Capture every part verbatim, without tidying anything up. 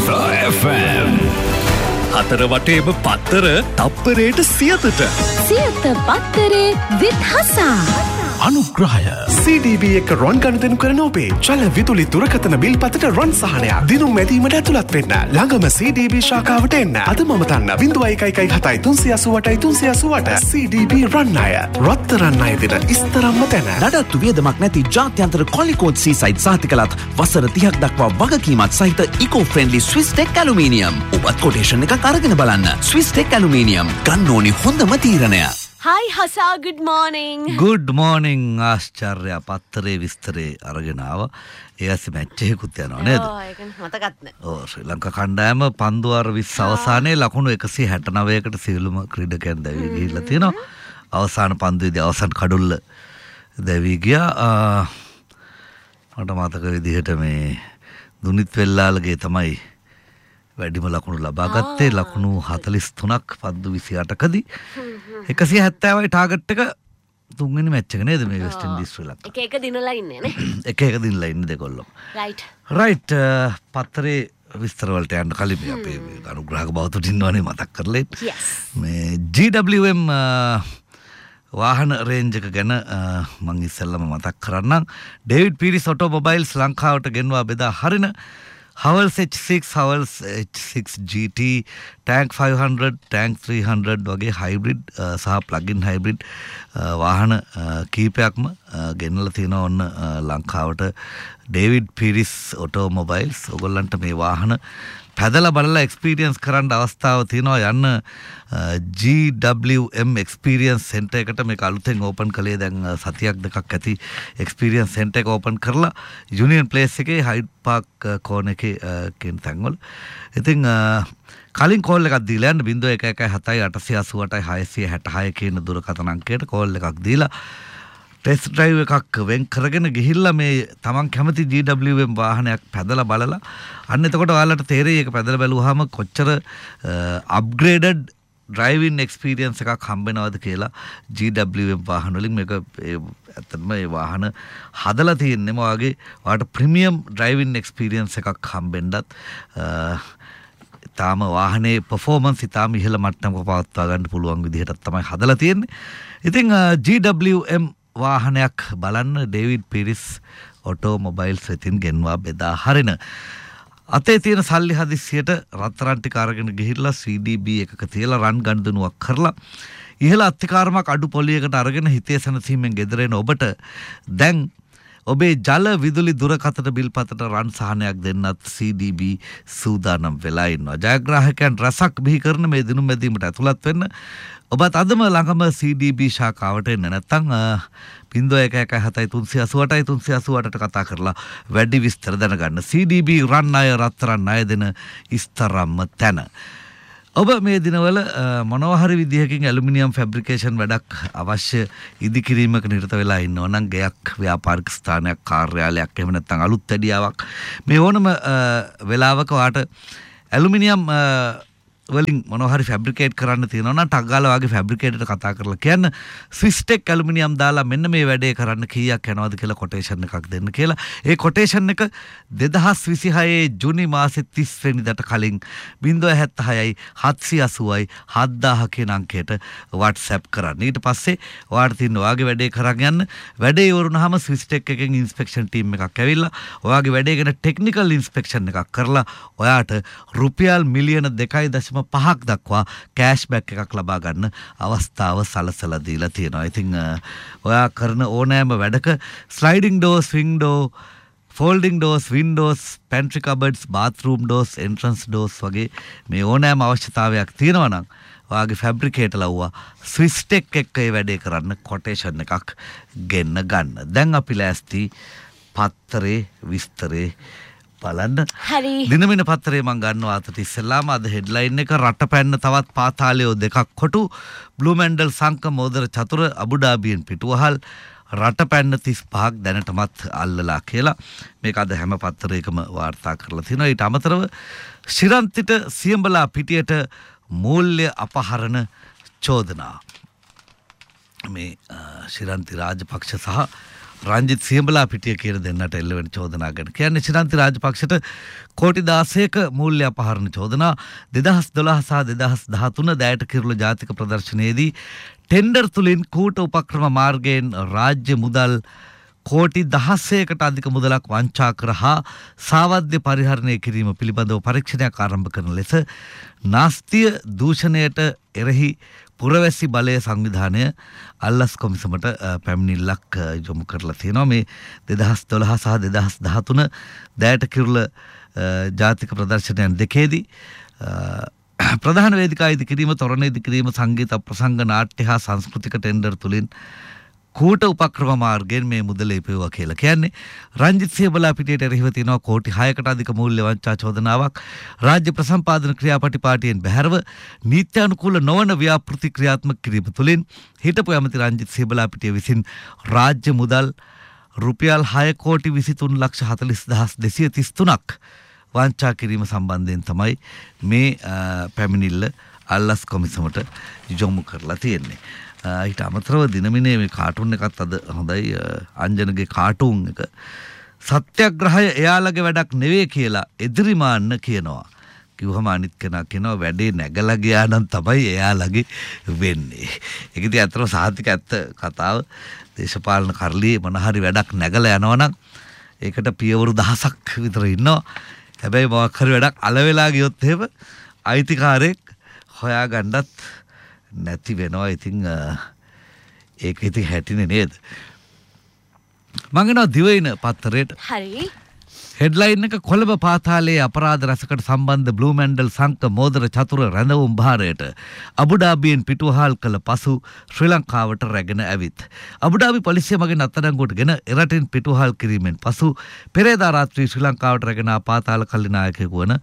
F M. හතර වටේම පත්තර තප්පරයට සියතට. සියත පත්තරේ with හසා. අනුග්‍රහය C D B එක රොන් ගණදෙනු කරන ඔබේ චල විදුලි දුරකථන බිල් පතට රොන් සහනයක් දිනුම් මැදීමට ඇතුළත් වෙන්න. ළඟම C D B ශාඛාවට එන්න. අද මම තන්න බිංදුව එකයි එකයි හතයි තුන්සිය අසූඅටයි තුන්සිය අසූඅට C D B රන් අය. රත්තරන් අය දෙන ඉස්තරම්ම තැන. නඩත්තු වියදමක් නැති ජාත්‍යන්තර කොලිකෝඩ් සීසයිඩ් සහතිකලත් වසර තිහක් දක්වා වගකීමත් සහිත ඉකෝ ෆ්‍රෙන්ඩලි ස්විස් ටෙක් ඇලුමිනියම්. ඔබත් කොටේෂන් එකක් අරගෙන බලන්න. ස්විස් ටෙක් ඇලුමිනියම් ගන්න ඕනි හොඳම තීරණය. Hi Hasa, good morning. Good morning ආශ්චර්ය පත්තරේ විස්තරේ අරගෙන ආවා. ඒ ඇස්සේ මැච් එකකුත් යනවා නේද? ඔව් ඒක මතකත් නැහැ. ඔව් ශ්‍රී ලංකා කණ්ඩායම පන්දු අර විස්ස අවසානයේ ලකුණු එකසිය හැටනවයකට සියලුම ක්‍රීඩකයන් දැවී ගිහිල්ලා තියෙනවා. අවසාන පන්දුවේදී අවසන් කඩුල්ල දැවී ගියා. මට මතක විදිහට මේ දුනිත් වෙල්ලාලගේ තමයි වැඩිම ලකුණු ලබා ගත්තේ. ලකුණු හතළිස් තුනක් පන්දු විසි අටකදී. එකසිය හැත්තෑවයි ටාගට් එක තුන්වෙනි මැච් එක නේද මේ වෙස්ට් ඉන්ඩීස් ශ්‍රී ලංකාව. එක එක දිනලා ඉන්නේ නේ. එක එක දිනලා ඉන්නේ දෙකොල්ලම. Right. Right. පත්තරේ විස්තර වලට යන්න කලින් මේ අපේ අනුග්‍රහක බවතුට ඉන්නවනේ මතක් කරලා ඉන්න. Yes. මේ G W M වාහන රේන්ජ් එක ගැන මම ඉස්සෙල්ලාම මතක් කරන්නම්. ඩේවිඩ් පීරිස් ඔටෝමොබයිල්ස් ලංකාවට ගෙන්වා බෙදා හරින Howells H six, Howells H six G T, Tank five hundred, Tank three hundred වගේ හයිබ්‍රිඩ් සහ ප්ලග්-ඉන් හයිබ්‍රිඩ් වාහන කීපයක්ම ගෙනලා තියෙනවා ඔන්න ලංකාවට. ඩේවිඩ් පීරිස් ඔටෝමොබයිල්ස් ඔයගොල්ලන්ට මේ වාහන පැදලා බලලා එක්ස්පීරියන්ස් කරන්න අවස්ථාව තියෙනවා. යන්න G W M experience centre එකට මේක අලුතෙන් ඕපන් කළේ දැන් සතියක් දෙකක් ඇති එක්ස්පීරියන්ස් සෙන්ටර් එක ඕපන් කරලා යුනියන් ප්ලේස් එකේ හයිඩ් පාක් කෝන් එකේ කියන තැන්වල. ඉතින් කලින් කෝල් එකක් දීලා යන්න බිංදුව එක එකයි හතයි අටසිය අසූඅටයි හයසිය හැටහය කියන දුරකථන අංකයට කෝල් එකක් දීලා ටෙස්ට් ඩ්‍රයිව් එකක් වෙන් කරගෙන ගිහිල්ලා මේ තමන් කැමති G W M වාහනයක් පැදලා බලලා අන්න එතකොට ඔයාලට තේරෙයි ඒක පැදලා බැලුවාම කොච්චර අප්ග්‍රේඩඩ් ඩ්‍රයිවිං එක්ස්පීරියන්ස් එකක් හම්බෙනවද කියලා. G W M වාහන වලින් මේක ඇත්තටම මේ වාහන හදලා තියෙන්නේම වගේ ඔයාලට ප්‍රීමියම් ඩ්‍රයිවිං එක්ස්පීරියන්ස් එකක් හම්බෙන්නත් තාම වාහනේ පර්ෆෝමන්ස් ඉතාම ඉහළ මට්ටමක පවත්වා ගන්න පුළුවන් විදිහට තමයි හදලා තියෙන්නේ. ඉතින් G W M වාහනයක් බලන්න ඩේවිඩ් පීරිස් ඔටෝමොබයිල්ස් වෙතින් ගෙන්වා බෙදා හරින. අතේ තියෙන සල්ලි හදිස්සියට රත්තරන් ටික අරගෙන ගිහිල්ලා C D B එකක තියලා රන් ගණදනුවක් කරලා ඉහළ අත්තිකාරමක් අඩු පොලියකට අරගෙන හිතේ සැනසීමෙන් ගෙදර එන ඔබට දැන් ඔබේ ජල විදුලි දුරකථන බිල් පතට රන් සහනයක් දෙන්නත් C D B සූදානම් වෙලා ඉන්නවා. ජයග්‍රාහකයන් රසක් බිහි කරන මේ දිනුම් මැදීමට ඇතුළත් වෙන්න ඔබත් අදම ළඟම C D B ශාඛාවට එන්න. නැත්නම් බිංදුව එක එකයි හතයි තුන්සිය අසූඅටයි තුන්සිය අසූඅටට කතා කරලා වැඩි විස්තර දැනගන්න. C D B රන් අය රත්තරන් ණය දෙන ඉස්තරම්ම තැන. ඔබ මේ දිනවල මොනවා හරි විදිහකින් ඇලුමිනියම් ෆැබ්‍රිකේෂන් වැඩක් අවශ්‍ය ඉදිකිරීමක නිරත වෙලා ඉන්නවා නම් ගෙයක්, ව්‍යාපාරික ස්ථානයක්, කාර්යාලයක්, එහෙම නැත්නම් අලුත් වැඩියාවක් මේ ඕනම වෙලාවක වාට ඇලුමිනියම් වලින් මොනවා හරි ෆැබ්‍රිකේට් කරන්න තියෙනවා නම් ටක් ගාලා වාගේ ෆැබ්‍රිකේටර්ට කතා කරලා කියන්න ස්විස් ටෙක් ඇලුමිනියම් දාලා මෙන්න මේ වැඩේ කරන්න කීයක් යනවද කියලා කොටේෂන් එකක් දෙන්න කියලා. ඒ කොටේෂන් එක දෙදහස් විසිහයේ ජූනි මාසේ තිස් වෙනිදාට කලින් බිංදුව හැත්තහයයි හත්සිය අසූවයි හත්දාහ කියන අංකයට WhatsApp කරන්න. ඊට පස්සේ ඔයාලට තියෙන ඔයාගේ වැඩේ කරන් යන්න. වැඩේ ඉවරුනහම ස්විස් ටෙක් එකෙන් ඉන්ස්පෙක්ෂන් ටීම් එකක් ඇවිල්ලා ඔයාගේ වැඩේ ගැන ටෙක්නිකල් ඉන්ස්පෙක්ෂන් එකක් කරලා ඔයාට රුපියල් මිලියන දෙකයි දශම පහක් දක්වා කෑෂ්බැක් එකක් ලබා ගන්න අවස්ථාව සලසලා දීලා තියෙනවා. ඉතින් ඔයා කරන ඕනෑම වැඩක ස්ලයිඩින් door, ස්විංග් door, ෆෝල්ඩින් ඩෝර්ස්, Windows, pantry කබඩ්ස්, bathroom ඩෝර්ස්, entrance ඩෝර්ස් වගේ මේ ඕනෑම අවශ්‍යතාවයක් තියෙනවා නම් ඔයාගේ ෆැබ්‍රිකේටර් ලව්වා ස්විස් ටෙක් එක්ක ඒ වැඩේ කරන්න කොටේෂන් එකක් ගෙන්න ගන්න. දැන් අපි ලෑස්ති පත්තරේ විස්තරේ බලන්න. හරි. දිනමින පත්තරේ මම ගන්නවා අතට ඉස්සෙල්ලාම අද හෙඩ්ලයින් එක රට පැන්න තවත් පාතාලයෝ දෙකක් කොටු බ්ලූමැන්ඩල් සංක මෝදර චතුර අබුඩාබියෙන් පිටුවහල් රට පැන්න තිස් පහක් දැනටමත් අල්ලලා කියලා මේක අද හැම පත්තරයකම වාර්තා කරලා තිනවා. ඊට අමතරව ශිරන්තිට සියඹලා පිටියට මූල්‍ය අපහරණ චෝදනා. මේ ශිරන්ති රාජපක්ෂ සහ රංජිත් සියඹලා පිටිය කියන දෙන්නට එල්ලවෙන චෝදනා ගැන කියන්නේ ශ්‍රීලංකාවේ රාජපක්ෂට කෝටි දාසයක මූල්‍ය අපහරණ චෝදනා දෙදහස් දොළහ සහ දෙදහස් දහතුන දෑට කිරුළ ජාතික ප්‍රදර්ශනයේදී ටෙන්ඩර් තුලින් කූට උපක්‍රම මාර්ගයෙන් රාජ්‍ය මුදල් කෝටි දහසයකට අධික මුදලක් වංචා කර හා සාවද්‍ය පරිහරණය කිරීම පිළිබඳව පරීක්ෂණයක් ආරම්භ කරන ලෙස නාස්තිය දූෂණයට එරෙහි පුරවැසි බලය සංවිධානය අල්ලස් කොමිසමට පැමිණිල්ලක් යොමු කරලා තියෙනවා මේ දෙදහස් දොළහ සහ දෙදහස් දහතුන දෑට කිරුළ ජාතික ප්‍රදර්ශනයන් දෙකේදී ප්‍රධාන වේදිකා ඉදිකිරීම තොරණ ඉදිකිරීම සංගීත ප්‍රසංග නාට්‍ය හා සංස්කෘතික ටෙන්ඩර් තුලින් කූට උපක්‍රම මාර්ගයෙන් මේ මුදල ඉපෙවුවා කියලා කියන්නේ රංජිත් සියඹලා පිටියට එරෙහිව තියෙනවා කෝටි හයකට අධික මූල්‍ය වංචා චෝදනාවක් රාජ්‍ය ප්‍රසම්පාදන ක්‍රියාපටිපාටියෙන් බැහැරව නීත්‍යානුකූල නොවන ව්‍යාපෘති ක්‍රියාත්මක කිරීම තුළින් හිටපු ඇමති රංජිත් සියඹලා පිටිය විසින් රාජ්‍ය මුදල් රුපියල් හය කෝටි විසිතුන් ලක්ෂ හතළිස් දහස් දෙසිය තිස් තුනක් වංචා කිරීම සම්බන්ධයෙන් තමයි මේ පැමිණිල්ල අල්ලස් කොමිසමට යොමු කරලා තියෙන්නේ. ඊට අමතරව දිනමිනේ මේ කාටුන් එකත් අද හොඳයි අංජනගේ කාටුන් එක සත්‍යග්‍රහය එයාලගේ වැඩක් නෙවෙයි කියලා එදිරිමාන්න කියනවා කිව්වම අනිත් කෙනා කියනවා වැඩේ නැගලා ගියා නම් තමයි එයාලගේ වෙන්නේ. ඒක ඉතින් අතර සාහිත්‍යික ඇත්ත කතාව දේශපාලන කරලියේ මොන හරි වැඩක් නැගලා යනවනම් ඒකට පියවරු දහසක් විතර ඉන්නවා. හැබැයි මොකක් හරි වැඩක් අල වෙලා ගියොත් එහෙම අයිතිකාරයෙක් හොයාගන්නත් නැති වෙනවා. ඉතින් ඒක ඉතින් හැටිනේ නේද? මම යනවා දිවයින පත්තරේට. හරි. හෙඩ්ලයින් එක කොළඹ පාතාලයේ අපරාධ රැසකට සම්බන්ධ බ්ලූ මැන්ඩල් සංක මෝදර චතුර රැඳවුම් භාරයට අබුඩාබියෙන් පිටුවහල් කළ පසු ශ්‍රී ලංකාවට රැගෙන ඇවිත් අබුඩාබි පොලිසිය මගින් අත්අඩංගුවටගෙන එරටින් පිටුවහල් කිරීමෙන් පසු පෙරේදා රාත්‍රී ශ්‍රී ලංකාවට රැගෙන ආ පාතාල කල්ලි නායකයෙකු වන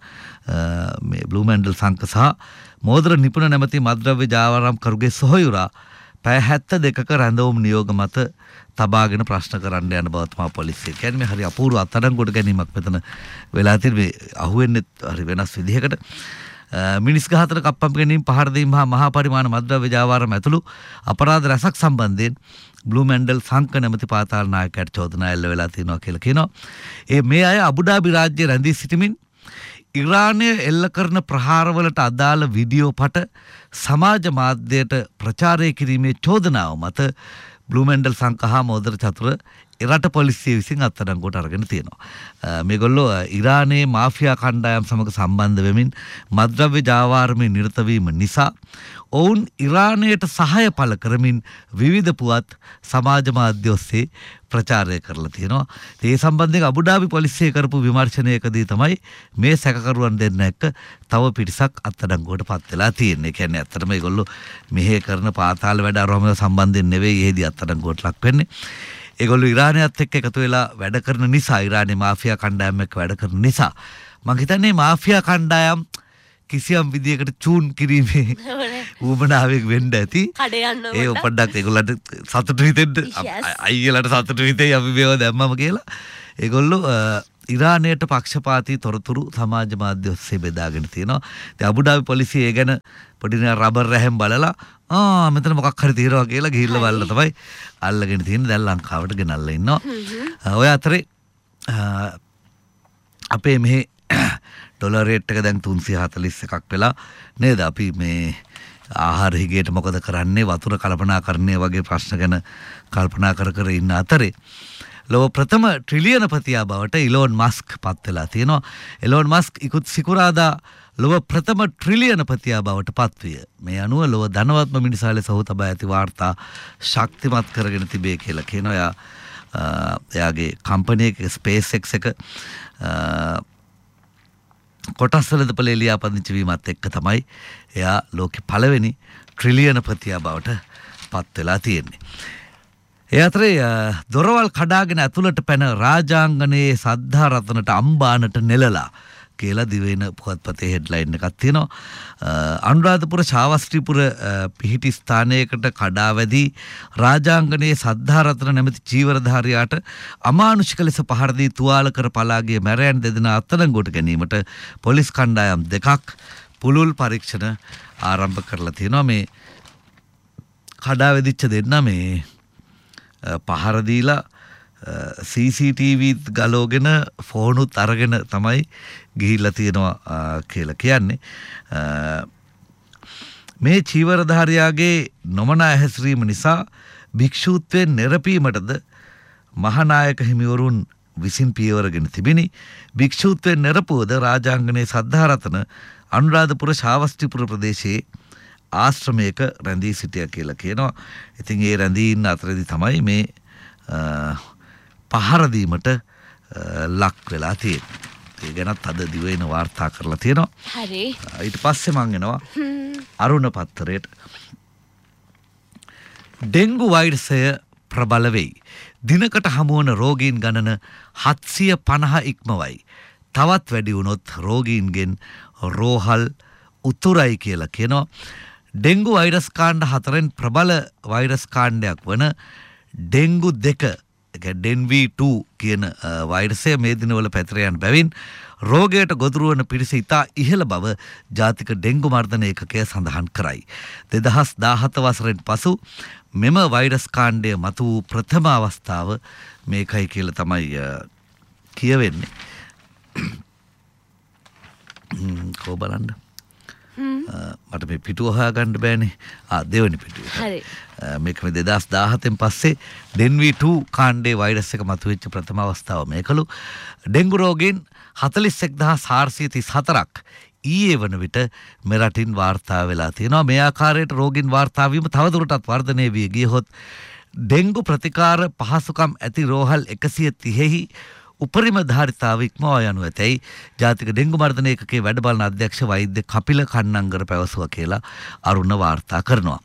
මේ බ්ලූ මැන්ඩල් සංක සහ මෝදර නිපුණ නැමැති මද්‍රව්‍ය ජාවාරම් කරුගේ සොහොයුරා පැය හැත්තෑ දෙකක රැඳවුම් නියෝග මත තබාගෙන ප්‍රශ්න කරන්න යන බව තමයි පොලිසිය කියන්නේ. මේ හරි අපූර්ව අත්අඩංගුවට ගැනීමක් මෙතන වෙලා තියෙන මේ අහුවෙන්නේ හරි වෙනස් විදිහකට. මිනිස් ඝාතන කප්පම් ගැනීම පහර දීම හා මහා පරිමාණ මද්‍රව්‍ය ජාවාරම් ඇතුළු අපරාධ රැසක් සම්බන්ධයෙන් බ්ලූ මැන්ඩල් සංක නැමැති පාතාල නායකයාට චෝදනා එල්ල වෙලා තියෙනවා කියලා කියනවා. ඒ මේ අය අබුඩාබි රාජ්‍යයේ රැඳී සිටිමින් ඉරානය එල්ල කරන ප්‍රහාරවලට අදාළ වීඩියෝ පට සමාජ මාධ්‍යයට ප්‍රචාරය කිරීමේ චෝදනාව මත බ්ලූ මැන්ඩල් සංක හා මෝදර චතුර එරට පොලිසිය විසින් අත්අඩංගුවට අරගෙන තියෙනවා. මේගොල්ලෝ ඉරානයේ මාෆියා කණ්ඩායම් සමග සම්බන්ධ වෙමින් මද්‍රව්‍ය ජාවාරමේ නිරත වීම නිසා ඔවුන් ඉරානයට සහාය පළ කරමින් විවිධ පුවත් සමාජ මාධ්‍ය ඔස්සේ ප්‍රචාරය කරලා තියෙනවා. ඒ සම්බන්ධයෙන් අබුඩාබි පොලිසිය කරපු විමර්ශනයකදී තමයි මේ සැකකරුවන් දෙන්න එක්ක තව පිරිසක් අත්අඩංගුවට පත් වෙලා තියෙන්නේ. ඒ කියන්නේ ඇත්තටම මේගොල්ලෝ මෙහෙ කරන පාතාල වැඩ අරවම සම්බන්ධයෙන් නෙවෙයි එහෙදි අත්අඩංගුවට ලක් වෙන්නේ. ඒගොල්ලෝ ඉරානයත් එක්ක එකතු වෙලා වැඩ කරන නිසා ඉරානයේ මාෆියා කණ්ඩායම් එක්ක වැඩ කරන නිසා මම හිතන්නේ මාෆියා කණ්ඩායම් කිසියම් විදියකට චූන් කිරීමේ ඌමනාවෙක් වෙන්න ඇති. ඒ පොඩ්ඩක් ඒගොල්ලන්ට සතුටු හිතෙන්න අයියලට සතුටු හිතෙයි අපි මේව දැම්මම කියලා. ඒගොල්ලෝ ඉරානයට පක්ෂපාතී තොරතුරු සමාජ මාධ්‍ය ඔස්සේ බෙදාගෙන තියෙනවා. ඉතින් අබුඩාබි පොලිසිය ඒ ගැන පොඩි රබර් රැහැම් බලලා ආ මෙතන මොකක් හරි තියෙනවා කියලා ගිහිල්ලා බලලා තමයි අල්ලගෙන තියෙන්නේ. දැන් ලංකාවට ගෙනල්ලා ඉන්නවා. ඔය අතරේ අපේ මෙහි ඩොලර් රේට් එක දැන් තුන්සිය හතළිස් එකක් වෙලා නේද? අපි මේ ආහාර හිගේට මොකද කරන්නේ, වතුර කල්පනාකරණය වගේ ප්‍රශ්න ගැන කල්පනා කර කර ඉන්න අතරේ ලොව ප්‍රථම ට්‍රිලියනපතියා බවට ඉලෝන් මස්ක් පත් වෙලා තියෙනවා. ඉලෝන් මස්ක් ඉකුත් සිකුරාදා ලොව ප්‍රථම ට්‍රිලියනපතියා බවට පත්විය. මේ අනුව ලොව ධනවත්ම මිනිසා ලෙස ඔහු තබා ඇති වාර්තා ශක්තිමත් කරගෙන තිබේ කියලා කියනවා. එයා එයාගේ කම්පැනි එක ස්පේස් එක්ස් එක කොටස් වෙළඳපොලේ ලියාපදිංචි වීමත් එක්ක තමයි එයා ලෝකේ පළවෙනි ට්‍රිලියනපතියා බවට පත් වෙලා තියෙන්නේ. ඒ අතරේ දොරවල් කඩාගෙන ඇතුළට පැන රාජාංගනයේ සද්ධා රතනට අම්බානට නෙලලා කියලා දිවයින පුවත්පතේ හෙඩ්ලයින් එකක් තියෙනවා. අනුරාධපුර ශාවස්ත්‍රීපුර පිහිටි ස්ථානයකට කඩාවැදී රාජාංගනයේ සද්ධා රතන නැමැති චීවරධාරියාට අමානුෂික ලෙස පහර දී තුවාල කර පලා ගිය මැරයන් දෙදෙනා අත්අඩංගුවට ගැනීමට පොලිස් කණ්ඩායම් දෙකක් පුළුල් පරීක්ෂණ ආරම්භ කරලා තියෙනවා. මේ කඩාවැදිච්ච දෙන්නා මේ පහර දීලා සී සී ටී වී ගලෝගෙන ෆෝනුත් අරගෙන තමයි ගිහිල්ලා තියෙනවා කියලා කියන්නේ. මේ චීවරධාරියාගේ නොමනා හැසිරීම නිසා භික්ෂූත්වයෙන් නෙරපීමටද මහානායක හිමිවරුන් විසින් පියවරගෙන තිබිනි. භික්ෂූත්වයෙන් නෙරපුවද රාජාංගනයේ සද්ධාරතන අනුරාධපුර ශාවස්තිපුර ප්‍රදේශයේ ආශ්‍රමයක රැඳී සිටියා කියලා කියනවා. ඉතින් ඒ රැඳී ඉන්න අතරේදී තමයි මේ පහර දීමට ලක් වෙලා තියෙන්නේ. ඒ ගැනත් අද දිවයින වාර්තා කරලා තියෙනවා. හරි. ඊට පස්සේ මං එනවා අරුණ පත්තරේට. ඩෙන්ගු වෛරසය ප්‍රබල වෙයි. දිනකට හමුවන රෝගීන් ගණන හත්සිය පනහ ඉක්මවයි. තවත් වැඩි වුණොත් රෝගීන්ගෙන් රෝහල් උතුරයි කියලා කියනවා. ඩෙන්ගු වෛරස් කාණ්ඩ හතරෙන් ප්‍රබල වෛරස් කාණ්ඩයක් වන ඩෙන්ගු දෙක ඩෙන්වී ටූ කියන වෛරසය මේ දිනවල පැතිර යන බැවින් රෝගයට ගොදුරු වන පිරිස ඉතා ඉහළ බව ජාතික ඩෙන්ගු මර්ධන ඒකකය සඳහන් කරයි. දෙදහස් දාහත වසරෙන් පසු මෙම වෛරස් කාණ්ඩය මතු වූ ප්‍රථම අවස්ථාව මේකයි කියලා තමයි කියවෙන්නේ. කෝ බලන්න මට මේ පිටුව හොයාගන්න බෑනේ. ආ දෙවෙනි පිටුව. හරි. මේක මේ දෙදහස් දාහතෙන් පස්සේ ඩෙන්වී ටූ කාණ්ඩේ වෛරස් එක මතුවෙච්ච ප්‍රථම අවස්ථාව මේකලු. ඩෙන්ගු රෝගීන් හතළිස් එක් දහස් හාරසිය තිස් හතරක් ඊයේ වන විට මෙරටින් වාර්තා වෙලා තියෙනවා. මේ ආකාරයට රෝගීන් වාර්තා වීම තවදුරටත් වර්ධනය වී ගියහොත් ඩෙන්ගු ප්‍රතිකාර පහසුකම් ඇති රෝහල් එකසිය තිහෙහි උපරිම ධාරිතාව ඉක්මවා යනු ඇතැයි ජාතික ඩෙන්ගු මර්ධන ඒකකයේ වැඩ බලන අධ්‍යක්ෂ වෛද්‍ය කපිල කන්නංගර පැවසුවා කියලා අරුණ වාර්තා කරනවා.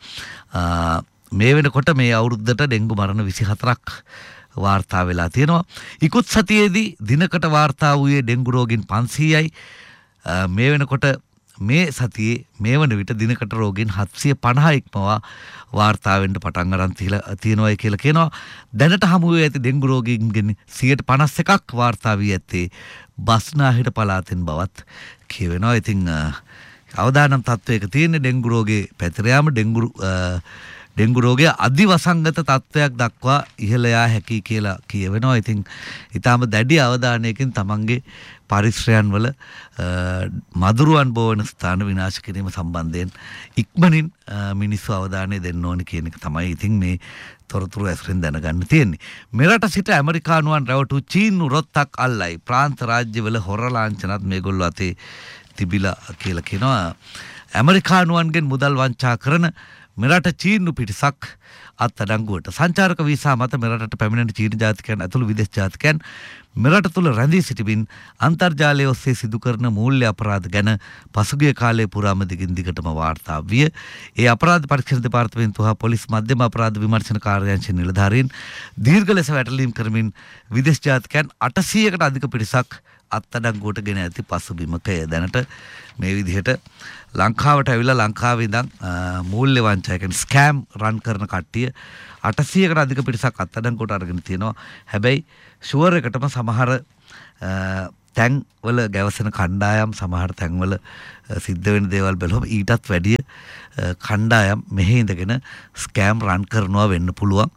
මේ වෙනකොට මේ අවුරුද්දට ඩෙන්ගු මරණ විසි හතරක් වාර්තා වෙලා තියෙනවා. ඉකුත් සතියේදී දිනකට වාර්තා වූයේ ඩෙන්ගු රෝගීන් පන්සීයයි. මේ වෙනකොට මේ සතියේ මේ වන විට දිනකට රෝගීන් හත්සිය පනහ ඉක්මවා වාර්තා වෙන්න පටන් අරන් තියෙනවා කියලා කියනවා. දැනට හමු වී ඇති ඩෙන්ගු රෝගීන්ගෙන් සියයට පනස් එකක් වාර්තා වී ඇත්තේ බස්නාහිර පළාතෙන් බවත් කියවෙනවා. ඉතින් අවදානම් තත්වයක තියෙන ඩෙන්ගු රෝගේ පැතිර යාම ඩෙන්ගු ඩෙන්ගු රෝගය අධිවසංගත තත්වයක් දක්වා ඉහළ යා හැකි කියලා කියවෙනවා. ඉතින් ඊටාම දැඩි අවධානයකින් තමන්ගේ පරිශ්‍රයන් වල මදුරුවන් බෝවන ස්ථාන විනාශ කිරීම සම්බන්ධයෙන් ඉක්මනින් මිනිස්සු අවධානය දෙන්න ඕනි කියන එක තමයි ඉතින් මේ තොරතුරු ඇසුරින් දැනගන්න තියෙන්නේ. මෙරට සිට ඇමරිකානුවන් රැවටු චීනු රොත්තක් අල්ලයි. ප්‍රාන්ත රාජ්‍යවල හොර ලාංඡනත් මේගොල්ලෝ අතේ තිබිලා කියලා කියනවා. ඇමරිකානුවන්ගෙන් මුදල් වංචා කරන මෙරට චීනු පිරිසක් අත්අඩංගුවට. සංචාරක වීසා මත මෙරටට පැමිණෙන චීන ජාතිකයන් ඇතුළු විදේශ ජාතිකයන් මෙරට තුළ රැඳී සිටිමින් අන්තර්ජාලය ඔස්සේ සිදු කරන මූල්‍ය අපරාධ ගැන පසුගිය කාලයේ පුරාම දිගින් දිගටම වාර්තා විය. ඒ අපරාධ පරීක්ෂණ දෙපාර්තමේන්තුව හා පොලිස් මධ්‍යම අපරාධ විමර්ශන කාර්යාංශයේ නිලධාරීන් දීර්ඝ ලෙස වැටලීම් කරමින් විදේශ ජාතිකයන් අටසීයකට අධික පිරිසක් අත්අඩංගුවට ගෙන ඇති පසුබිමකය. දැනට මේ විදිහට ලංකාවට ඇවිල්ලා ලංකාවේ ඉඳන් මූල්‍ය වංචකයන් ස්කෑම් රන් කරන කට්ටිය අටසීයකට අධික පිරිසක් අත්අඩංගුවට අරගෙන තියෙනවා. හැබැයි ෂුවර් එකටම සමහර තැන් වල ගැවසෙන කණ්ඩායම් සමහර තැන් වල සිද්ධ වෙන දේවල් බලුවම ඊටත් වැඩිය කණ්ඩායම් මෙහි ඉඳගෙන ස්කෑම් රන් කරනවා වෙන්න පුළුවන්.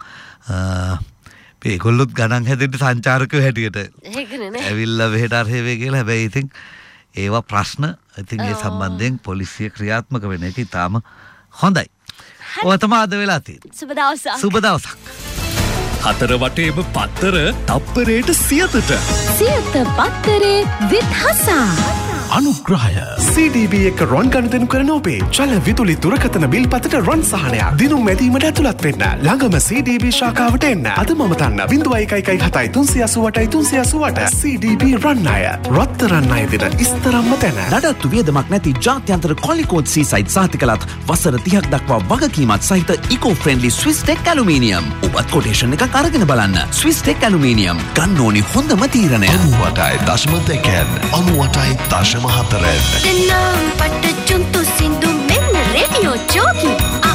ඒගොල්ලොත් ගණන් හැදෙන්න සංචාරකයෝ හැටියට ඇවිල්ලා මෙහෙට අරහෙවේ කියලා. හැබැයි ඉතින් ඒවා ප්‍රශ්න ඉතින් ඒ සම්බන්ධයෙන් පොලිසිය ක්‍රියාත්මක වෙන එක ඉතාම හොඳයි. ඔය තමයි අද වෙලා තියෙන්නේ. සුබ දවසක්. සුබ දවසක්. හතර වටේම පත්තර තප්පරයට සියතට. සියත පත්තරේ විත් හසා. අනුග්‍රහය සී ඩී බී එක රොන් ගණදෙනු කරන ඔබේ චල විදුලි දුරකථන බිල් පතට රොන් සහනයක් දිනුම් මැදීමට ඇතුළත් වෙන්න. ළඟම සී ඩී බී ශාඛාවට එන්න. අද මම තන්න බිංදුවයි එකයි එකයි හතයි තුන්සිය අසූඅටයි තුන්සිය අසූඅට. සී ඩී බී රන් අය රත්තරන් අය දෙන ඉස්තරම්ම තැන. නඩත්තු වියදමක් නැති ජාත්‍යන්තර කොලිකෝඩ් සීසයිඩ් සහතිකලත් වසර තිහක් දක්වා වගකීමත් සහිත ඉකෝ ෆ්‍රෙන්ඩලි ස්විස් ටෙක් ඇලුමිනියම්. ඔබත් කොටේෂන් එකක් අරගෙන බලන්න. ස්විස් ටෙක් ඇලුමිනියම් ගන්න ඕනි හොඳම තීරණය. අනූඅටයි දශම දෙකෙන් අනූඅටයි දශම හතරෙන් දෙන්නම් පට චුන්තු සින්දු මෙන්න රේඩියෝ ජෝකි.